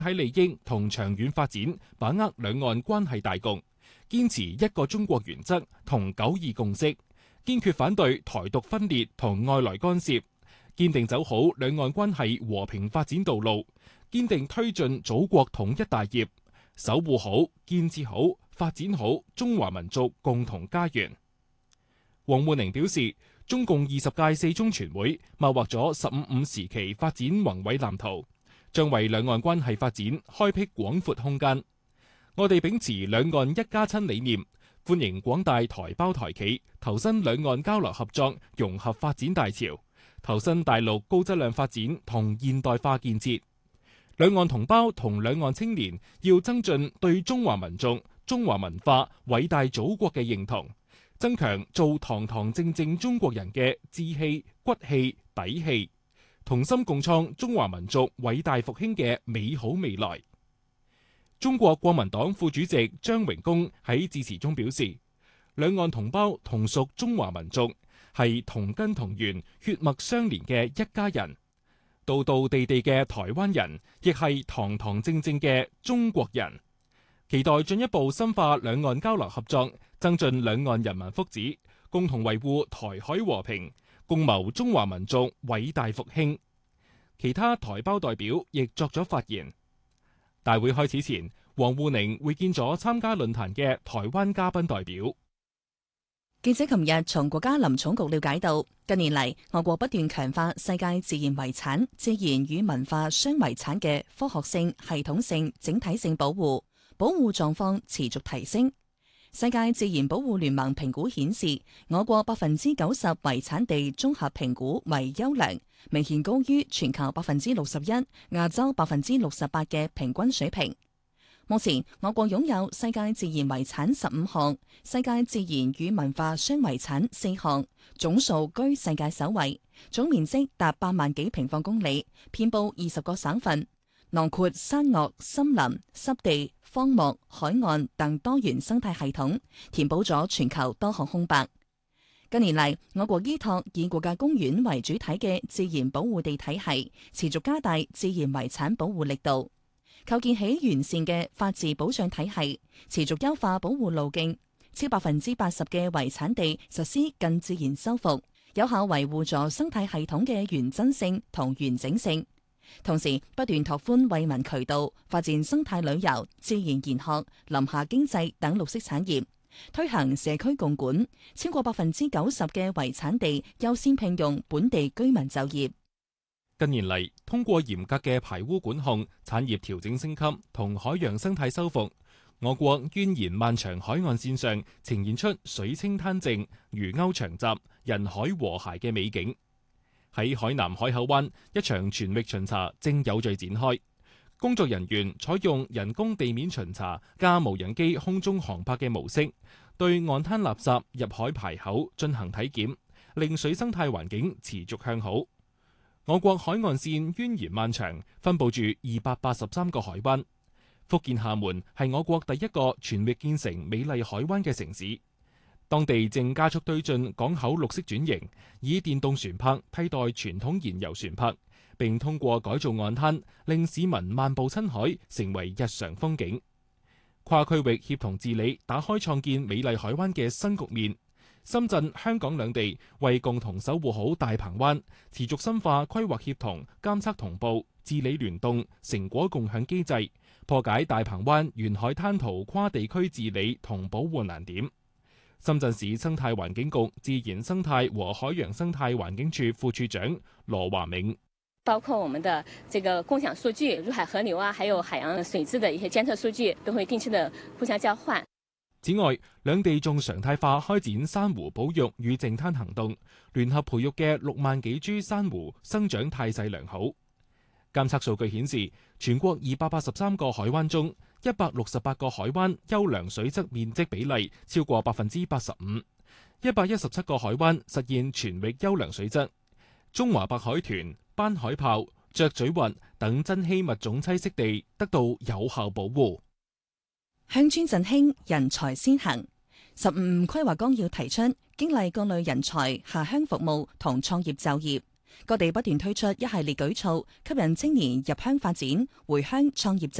體利益同長遠發展，把握兩岸關係大局，堅持一個中國原則同九二共識，堅決反對台獨分裂同外來干涉，堅定走好兩岸關係和平發展道路，堅定推進祖國統一大業，守護好、建設好、發展好中華民族共同家園。王滬寧表示，中共20屆四中全會謀劃咗15時期發展宏偉藍圖，將為兩岸關係發展開闢廣闊空間。我哋秉持兩岸一家親理念，歡迎廣大台胞台企投身兩岸交流合作融合發展大潮，投身大陸高質量發展同現代化建設。兩岸同胞同兩岸青年要增進對中華民族、中華文化、偉大祖國嘅認同，增強做堂堂正正中國人嘅志氣、骨氣、底氣，同心共創中華民族偉大復興嘅美好未來。中國國民黨副主席張榮恭喺致辭中表示，兩岸同胞同屬中華民族，係同根同源、血脈相連嘅一家人。道道地地嘅台灣人，亦係堂堂正正嘅中國人。期待進一步深化兩岸交流合作，增進兩岸人民福祉，共同維護台海和平，共謀中華民族偉大復興。其他台胞代表亦作咗發言。大會開始前，王滬寧會見咗參加論壇嘅台灣嘉賓代表。 記者琴日從國家林總局了解到，近年嚟我國不斷強化世界自然遺產、自然與文化雙遺產嘅科學性、系統性、整體性保護，保護狀況持續提升。世界自然保護聯盟評估顯示，我國90%遺產地綜合評估為優良，明顯高於全球61%、亞洲68%嘅平均水平。目前，我國擁有世界自然遺產15項，世界自然與文化雙遺產4項，總數居世界首位，總面積達8萬幾平方公里，遍佈20個省份，囊括山岳、森林、濕地、荒漠、海岸等多元生態系統，填補咗全球多項空白。近年嚟，我國依託以國家公園為主體嘅自然保護地體系，持續加大自然遺產保護力度。構建起完善嘅法治保障體系，持續優化保護路徑，超80%嘅遺產地實施近自然修復，有效維護咗生態系統嘅原真性同完整性。同時，不斷拓寬惠民渠道，發展生態旅遊、自然研學、林下經濟等綠色產業，推行社區共管，超過90%嘅遺產地優先聘用本地居民就業。 近年嚟，通過嚴格嘅排污管控、產業調整升級同海洋生態修復，我國蜿蜒漫長海岸線上呈現出水清灘淨、魚鉤長集、人海和諧嘅美景。喺海南海口灣，一場全域巡查正有序展開，工作人員採用人工地面巡查加無人機空中航拍嘅模式，對岸灘垃圾入海排口進行體檢，令水生態環境持續向好。我國海岸線蜿蜒漫長，分佈住283個海灣。福建廈門係我國第一個全域建成美麗海灣嘅城市，當地正加速推進港口綠色轉型，以電動船舶替代傳統燃油船舶，並通過改造岸灘，令市民漫步親海成為日常風景。跨區域協同治理打開創建美麗海灣嘅新局面。深圳、香港兩地為共同守護好大鵬灣，持續深化規劃協同、監測同步、治理聯動、成果共享機制，破解大鵬灣沿海灘塗跨地區治理同保護難點。深圳市生態環境局自然生態和海洋生態環境處副處長羅華銘， 包括我們的這個共享數據、入海河流啊，還有海洋水質的一些監測數據，都會定期的互相交換。 此外，兩地仲常態化開展珊瑚保育與淨灘行動，聯合培育嘅6萬幾株珊瑚生長態勢良好。監測數據顯示，全國283個海灣中，168個海灣優良水質面積比例超過85%，117個海灣實現全域優良水質。中華白海豚、斑海豹、雀嘴鷸等珍稀物種棲息地得到有效保護。 鄉村振興，人才先行。15規劃綱要提出，激勵各類人才下鄉服務同創業就業， 各地不斷推出一系列舉措，吸引青年入鄉發展、回鄉創業者。